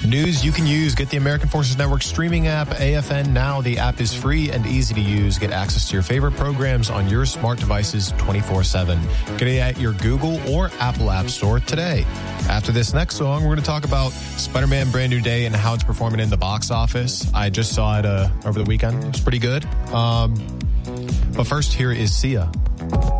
news you can use. Get the American Forces Network streaming app, AFN Now. The app is free and easy to use. Get access to your favorite programs on your smart devices 24/7. Get it at your Google or Apple App Store today. After this next song, we're going to talk about Spider-Man Brand New Day and how it's performing in the box office. I just saw it over the weekend. It was pretty good. But first, here is Sia.